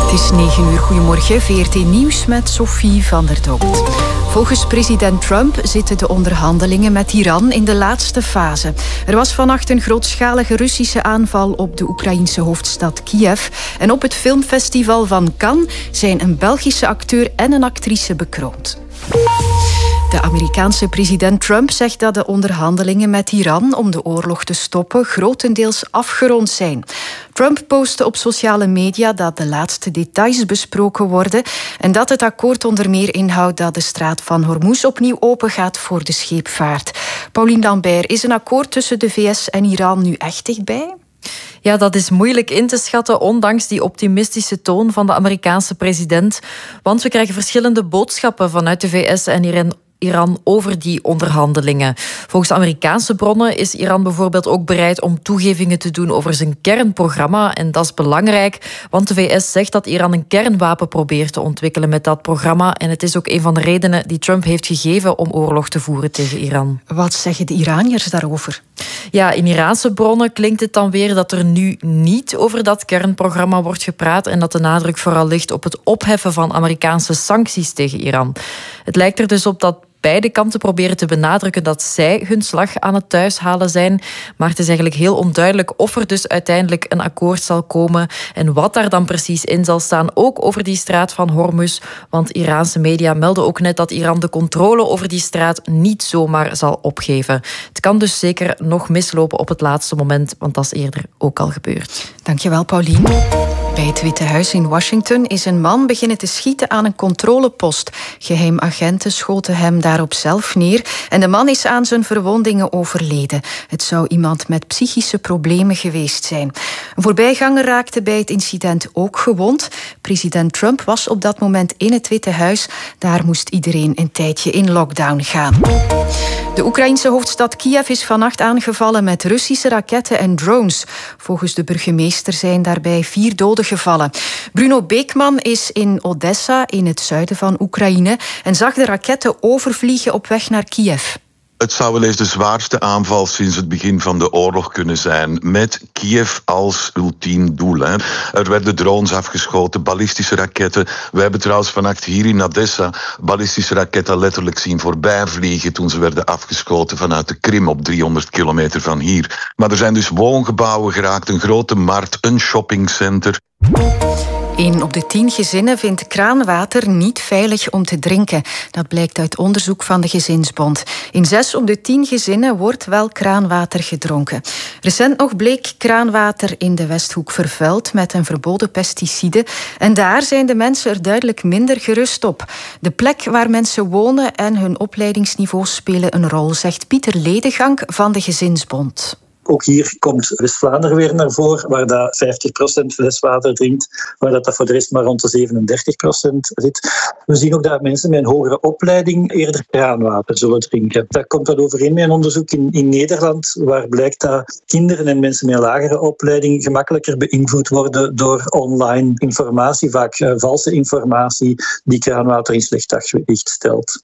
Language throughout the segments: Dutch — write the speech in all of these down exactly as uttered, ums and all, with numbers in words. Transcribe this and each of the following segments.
Het is negen uur. Goedemorgen. V R T Nieuws met Sophie van der Dopt. Volgens president Trump zitten de onderhandelingen met Iran in de laatste fase. Er was vannacht een grootschalige Russische aanval op de Oekraïense hoofdstad Kiev. En op het filmfestival van Cannes zijn een Belgische acteur en een actrice bekroond. De Amerikaanse president Trump zegt dat de onderhandelingen met Iran om de oorlog te stoppen grotendeels afgerond zijn. Trump postte op sociale media dat de laatste details besproken worden en dat het akkoord onder meer inhoudt dat de straat van Hormuz opnieuw opengaat voor de scheepvaart. Pauline Lambert, is een akkoord tussen de V S en Iran nu echt dichtbij? Ja, dat is moeilijk in te schatten, ondanks die optimistische toon van de Amerikaanse president. Want we krijgen verschillende boodschappen vanuit de V S en Iran. Iran over die onderhandelingen. Volgens Amerikaanse bronnen is Iran bijvoorbeeld ook bereid om toegevingen te doen over zijn kernprogramma. En dat is belangrijk, want de V S zegt dat Iran een kernwapen probeert te ontwikkelen met dat programma. En het is ook een van de redenen die Trump heeft gegeven om oorlog te voeren tegen Iran. Wat zeggen de Iraniërs daarover? Ja, in Iraanse bronnen klinkt het dan weer dat er nu niet over dat kernprogramma wordt gepraat en dat de nadruk vooral ligt op het opheffen van Amerikaanse sancties tegen Iran. Het lijkt er dus op dat beide kanten proberen te benadrukken dat zij hun slag aan het thuishalen zijn. Maar het is eigenlijk heel onduidelijk of er dus uiteindelijk een akkoord zal komen en wat daar dan precies in zal staan, ook over die straat van Hormuz. Want Iraanse media melden ook net dat Iran de controle over die straat niet zomaar zal opgeven. Het kan dus zeker nog mislopen op het laatste moment, want dat is eerder ook al gebeurd. Dankjewel, Pauline. Bij het Witte Huis in Washington is een man beginnen te schieten aan een controlepost. Geheimagenten schoten hem daarop zelf neer en de man is aan zijn verwondingen overleden. Het zou iemand met psychische problemen geweest zijn. Een voorbijganger raakte bij het incident ook gewond. President Trump was op dat moment in het Witte Huis. Daar moest iedereen een tijdje in lockdown gaan. De Oekraïense hoofdstad Kiev is vannacht aangevallen met Russische raketten en drones. Volgens de burgemeester zijn daarbij vier doden gevallen. Bruno Beekman is in Odessa, in het zuiden van Oekraïne, en zag de raketten overvliegen op weg naar Kiev. Het zou wel eens de zwaarste aanval sinds het begin van de oorlog kunnen zijn, met Kiev als ultiem doel. Hè. Er werden drones afgeschoten, ballistische raketten. We hebben trouwens vannacht hier in Odessa ballistische raketten letterlijk zien voorbijvliegen toen ze werden afgeschoten vanuit de Krim op driehonderd kilometer van hier. Maar er zijn dus woongebouwen geraakt, een grote markt, een shoppingcenter. Een op de tien gezinnen vindt kraanwater niet veilig om te drinken. Dat blijkt uit onderzoek van de Gezinsbond. In zes op de tien gezinnen wordt wel kraanwater gedronken. Recent nog bleek kraanwater in de Westhoek vervuild met een verboden pesticide. En daar zijn de mensen er duidelijk minder gerust op. De plek waar mensen wonen en hun opleidingsniveau spelen een rol, zegt Pieter Ledegank van de Gezinsbond. Ook hier komt West-Vlaanderen weer naar voren, waar dat vijftig procent fleswater drinkt, waar dat, dat voor de rest maar rond de zevenendertig procent zit. We zien ook dat mensen met een hogere opleiding eerder kraanwater zullen drinken. Dat komt dat overeen met een onderzoek in, in Nederland, waar blijkt dat kinderen en mensen met een lagere opleiding gemakkelijker beïnvloed worden door online informatie, vaak uh, valse informatie, die kraanwater in slecht daglicht stelt.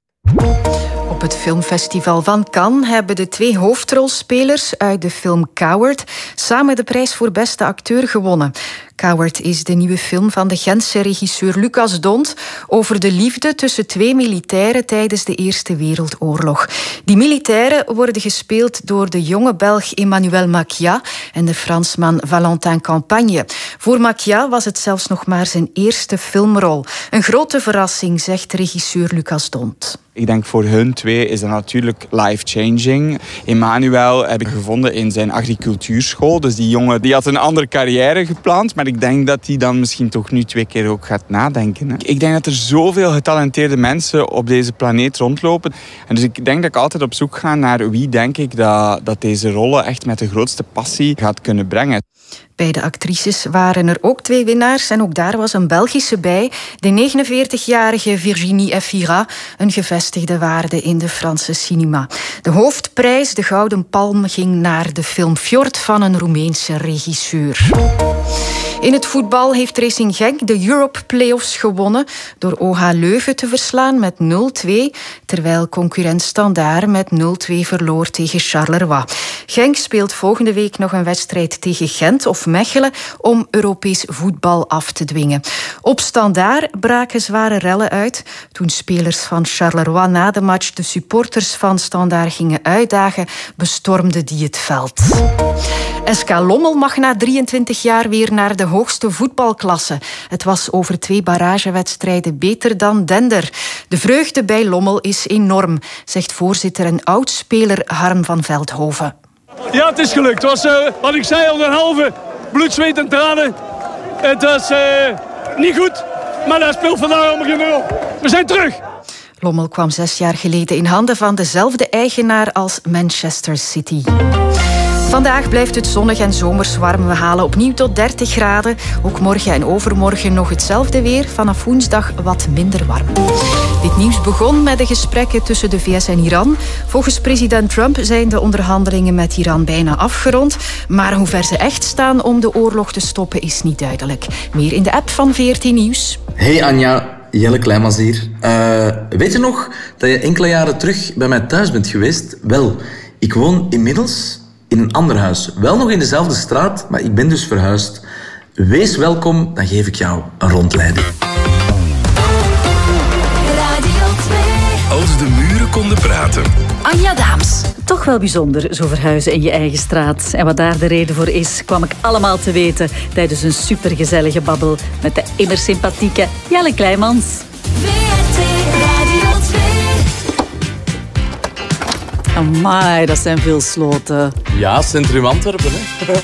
Op het filmfestival van Cannes hebben de twee hoofdrolspelers uit de film Coward samen de prijs voor beste acteur gewonnen. Coward is de nieuwe film van de Gentse regisseur Lucas Dont over de liefde tussen twee militairen tijdens de Eerste Wereldoorlog. Die militairen worden gespeeld door de jonge Belg Emmanuel Maquia en de Fransman Valentin Campagne. Voor Maquia was het zelfs nog maar zijn eerste filmrol. Een grote verrassing, zegt regisseur Lucas Dont. Ik denk voor hun twee is dat natuurlijk life-changing. Emmanuel heb ik gevonden in zijn agricultuurschool. Dus die jongen die had een andere carrière gepland. Maar ik denk dat hij dan misschien toch nu twee keer ook gaat nadenken. Hè. Ik denk dat er zoveel getalenteerde mensen op deze planeet rondlopen. En dus ik denk dat ik altijd op zoek ga naar wie denk ik dat, dat deze rollen echt met de grootste passie gaat kunnen brengen. Bij de actrices waren er ook twee winnaars en ook daar was een Belgische bij. De negenenveertigjarige Virginie Efira, een gevestigde waarde in de Franse cinema. De hoofdprijs, de Gouden Palm, ging naar de film Fjord van een Roemeense regisseur. In het voetbal heeft Racing Genk de Europe Playoffs gewonnen door O H Leuven te verslaan met nul twee, terwijl concurrent Standaard met nul twee verloor tegen Charleroi. Genk speelt volgende week nog een wedstrijd tegen Gent of Mechelen om Europees voetbal af te dwingen. Op Standaard braken zware rellen uit toen spelers van Charleroi na de match de supporters van Standaard gingen uitdagen, bestormden die het veld. S K Lommel mag na drieëntwintig jaar weer naar de hoogste voetbalklasse. Het was over twee barragewedstrijden beter dan Dender. De vreugde bij Lommel is enorm, zegt voorzitter en oudspeler Harm van Veldhoven. Ja, het is gelukt. Het was, uh, wat ik zei, al een halve bloed, zweet en tranen. Het was uh, niet goed, maar dat speelt vandaag allemaal geen rol. We zijn terug. Lommel kwam zes jaar geleden in handen van dezelfde eigenaar als Manchester City. Vandaag blijft het zonnig en zomers warm. We halen opnieuw tot dertig graden. Ook morgen en overmorgen nog hetzelfde weer. Vanaf woensdag wat minder warm. Dit nieuws begon met de gesprekken tussen de V S en Iran. Volgens president Trump zijn de onderhandelingen met Iran bijna afgerond. Maar hoe ver ze echt staan om de oorlog te stoppen is niet duidelijk. Meer in de app van V R T Nieuws. Hey Anja, Jelle Kleimans hier. Uh, weet je nog dat je enkele jaren terug bij mij thuis bent geweest? Wel, ik woon inmiddels in een ander huis. Wel nog in dezelfde straat, maar ik ben dus verhuisd. Wees welkom, dan geef ik jou een rondleiding. Als de muren konden praten. Anja Daams. Toch wel bijzonder, zo verhuizen in je eigen straat. En wat daar de reden voor is, kwam ik allemaal te weten tijdens een supergezellige babbel met de immer sympathieke Jelle Kleimans. V R T Radio twee. Amai, dat zijn veel sloten. Ja, centrum Antwerpen, hè.